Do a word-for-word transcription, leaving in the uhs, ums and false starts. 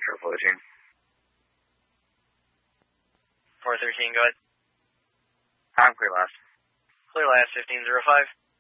Triple eighteen. four thirteen, go ahead. I'm clear last. Clear last, fifteen zero five.